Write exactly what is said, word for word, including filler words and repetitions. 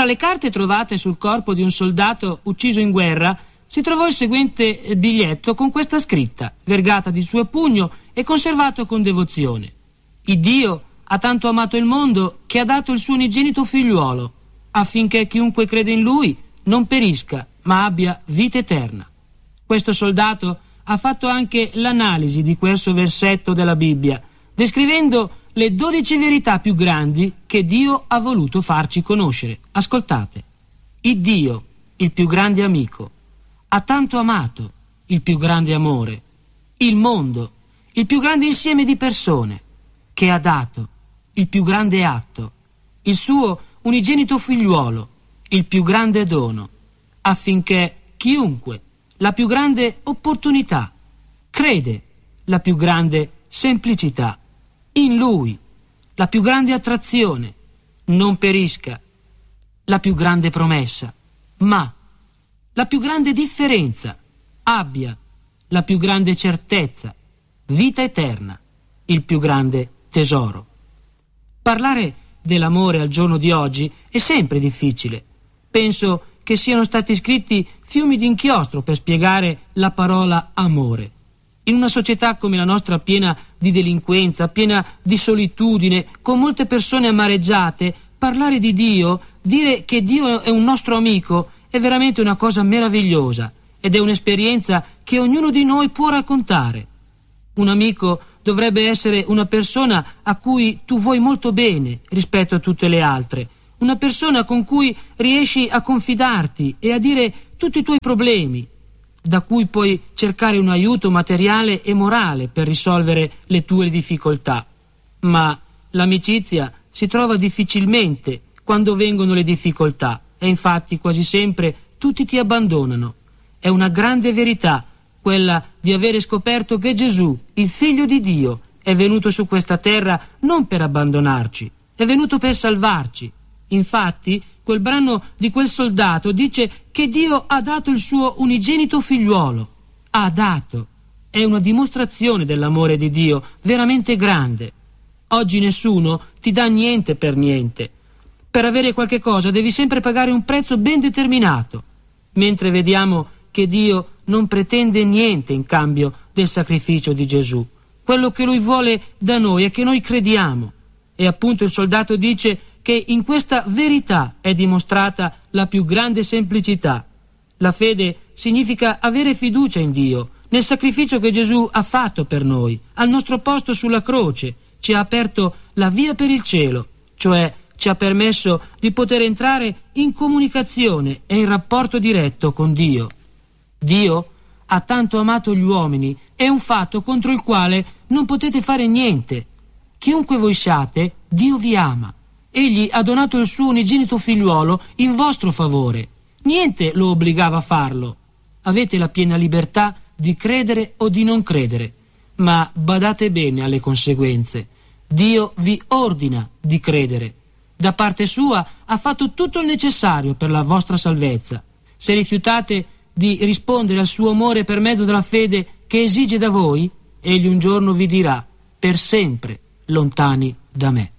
Fra le carte trovate sul corpo di un soldato ucciso in guerra si trovò il seguente biglietto con questa scritta, vergata di suo pugno e conservato con devozione: «Iddio ha tanto amato il mondo che ha dato il suo unigenito figliuolo, affinché chiunque crede in lui non perisca, ma abbia vita eterna». Questo soldato ha fatto anche l'analisi di questo versetto della Bibbia, descrivendo le dodici verità più grandi che Dio ha voluto farci conoscere. Ascoltate: Iddio, il più grande amico, ha tanto amato, il più grande amore, il mondo, il più grande insieme di persone, che ha dato, il più grande atto, il suo unigenito figliuolo, il più grande dono, affinché chiunque, la più grande opportunità, crede, la più grande semplicità, in lui, la più grande attrazione, non perisca, la più grande promessa, ma la più grande differenza, abbia la più grande certezza, vita eterna, il più grande tesoro. Parlare dell'amore al giorno di oggi è sempre difficile. Penso che siano stati scritti fiumi di inchiostro per spiegare la parola amore. In una società come la nostra, piena di delinquenza, piena di solitudine, con molte persone amareggiate, parlare di Dio, dire che Dio è un nostro amico, è veramente una cosa meravigliosa ed è un'esperienza che ognuno di noi può raccontare. Un amico dovrebbe essere una persona a cui tu vuoi molto bene rispetto a tutte le altre, una persona con cui riesci a confidarti e a dire tutti i tuoi problemi, da cui puoi cercare un aiuto materiale e morale per risolvere le tue difficoltà. Ma l'amicizia si trova difficilmente quando vengono le difficoltà e infatti quasi sempre tutti ti abbandonano. È una grande verità quella di avere scoperto che Gesù, il Figlio di Dio, è venuto su questa terra non per abbandonarci, è venuto per salvarci. Infatti, quel brano di quel soldato dice che Dio ha dato il suo unigenito figliuolo. Ha dato. È una dimostrazione dell'amore di Dio veramente grande. Oggi nessuno ti dà niente per niente. Per avere qualche cosa devi sempre pagare un prezzo ben determinato, mentre vediamo che Dio non pretende niente in cambio del sacrificio di Gesù. Quello che Lui vuole da noi è che noi crediamo. E appunto il soldato dice che in questa verità è dimostrata la più grande semplicità. La fede significa avere fiducia in Dio, nel sacrificio che Gesù ha fatto per noi, al nostro posto sulla croce, ci ha aperto la via per il cielo, cioè ci ha permesso di poter entrare in comunicazione e in rapporto diretto con Dio. Dio ha tanto amato gli uomini, è un fatto contro il quale non potete fare niente. Chiunque voi siate, Dio vi ama. Egli ha donato il suo unigenito figliuolo in vostro favore. Niente lo obbligava a farlo. Avete la piena libertà di credere o di non credere, ma badate bene alle conseguenze. Dio vi ordina di credere. Da parte sua ha fatto tutto il necessario per la vostra salvezza. Se rifiutate di rispondere al suo amore per mezzo della fede che esige da voi, egli un giorno vi dirà: per sempre lontani da me.